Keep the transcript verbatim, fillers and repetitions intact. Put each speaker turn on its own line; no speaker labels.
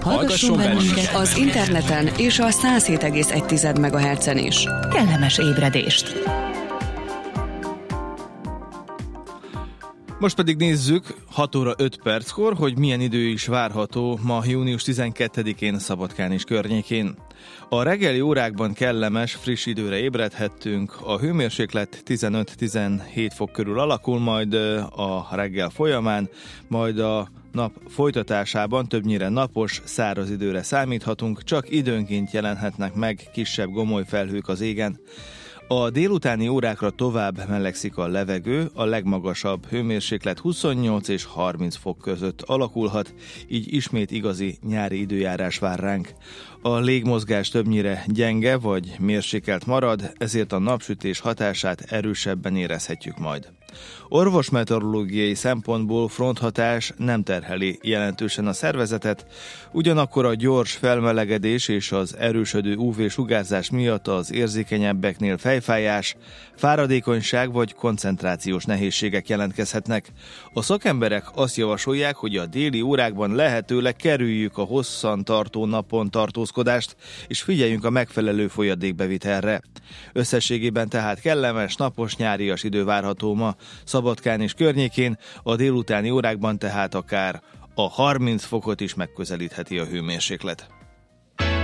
Hallgasson bennünket az interneten és a száz hét egész egy megahertzen is.
Kellemes ébredést!
Most pedig nézzük hat óra öt perckor, hogy milyen idő is várható ma június tizenkettedikén Szabadkán és környékén. A reggeli órákban kellemes, friss időre ébredhettünk, a hőmérséklet tizenöt-tizenhét fok körül alakul majd a reggel folyamán, majd a nap folytatásában többnyire napos, száraz időre számíthatunk, csak időnként jelenhetnek meg kisebb gomoly felhők az égen. A délutáni órákra tovább melegszik a levegő, a legmagasabb hőmérséklet huszonnyolc és harminc fok között alakulhat, így ismét igazi nyári időjárás vár ránk. A légmozgás többnyire gyenge vagy mérsékelt marad, ezért a napsütés hatását erősebben érezhetjük majd. Orvosmeteorológiai szempontból fronthatás nem terheli jelentősen a szervezetet, ugyanakkor a gyors felmelegedés és az erősödő ú vé-sugárzás miatt az érzékenyebbeknél fejfájás, fáradékonyság vagy koncentrációs nehézségek jelentkezhetnek. A szakemberek azt javasolják, hogy a déli órákban lehetőleg kerüljük a hosszan tartó napon tartózkodást, és figyeljünk a megfelelő folyadékbevitelre. Összességében tehát kellemes, napos, nyárias idő várható ma Szabadkán és környékén, a délutáni órákban tehát akár a harminc fokot is megközelítheti a hőmérséklet.